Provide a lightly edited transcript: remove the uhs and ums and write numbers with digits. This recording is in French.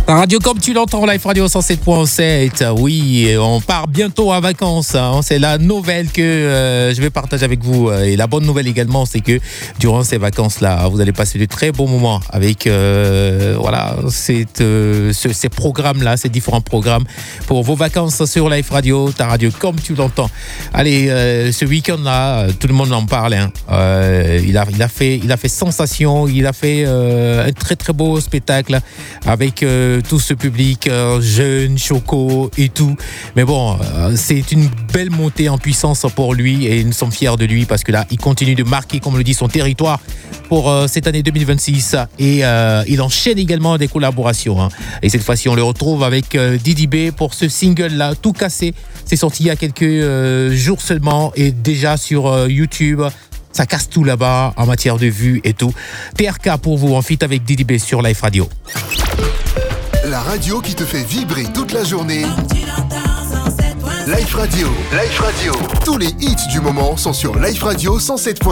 La radio comme tu l'entends, Live Radio 107.7. Oui, on part bientôt en vacances. C'est la nouvelle que je vais partager avec vous. Et la bonne nouvelle également, c'est que durant ces vacances-là, vous allez passer de très bons moments avec ces programmes-là, ces différents programmes pour vos vacances sur Live Radio, ta radio comme tu l'entends. Allez, ce week-end-là, tout le monde en parle. Il a fait sensation. Il a fait un très très beau spectacle avec tout ce public jeune, choco et tout. Mais bon, c'est une belle montée en puissance pour lui et nous sommes fiers de lui parce que là, il continue de marquer, comme le dit, son territoire pour cette année 2026 et il enchaîne également des collaborations. Et cette fois-ci, on le retrouve avec Didi B pour ce single-là, Tout cassé. C'est sorti il y a quelques jours seulement et déjà sur YouTube. Ça casse tout là-bas en matière de vues et tout. TRK pour vous en feat avec Didi B sur Live Radio. La radio qui te fait vibrer toute la journée. Live Radio. Live Radio. Tous les hits du moment sont sur Live Radio 107.7.